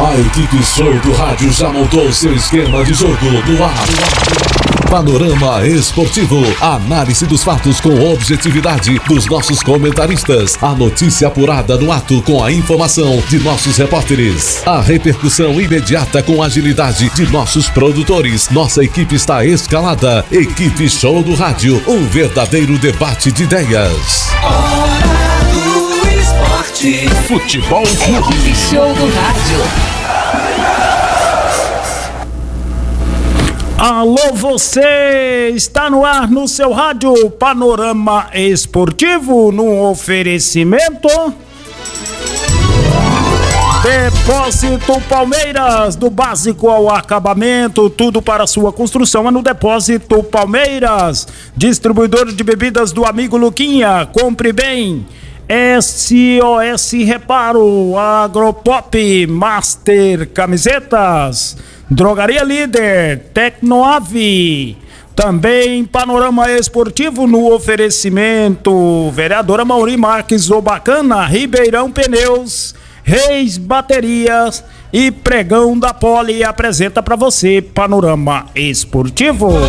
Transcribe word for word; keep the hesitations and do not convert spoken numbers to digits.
A equipe Show do Rádio já montou seu esquema de jogo no ar. Panorama Esportivo, análise dos fatos com objetividade dos nossos comentaristas, a notícia apurada no ato com a informação de nossos repórteres, a repercussão imediata com agilidade de nossos produtores. Nossa equipe está escalada. Equipe Show do Rádio, um verdadeiro debate de ideias. Hora do esporte. Futebol Clube. Equipe Show do Rádio. Alô, você está no ar no seu rádio Panorama Esportivo, no oferecimento Depósito Palmeiras, do básico ao acabamento, tudo para sua construção é no Depósito Palmeiras. Distribuidor de bebidas do amigo Luquinha, compre bem. S O S Reparo, Agropop, Master Camisetas, Drogaria Líder, Tecnoave, também Panorama Esportivo no oferecimento Vereadora Mauri Marques, o Bacana, Ribeirão Pneus, Reis Baterias e Pregão da Poli apresenta para você Panorama Esportivo.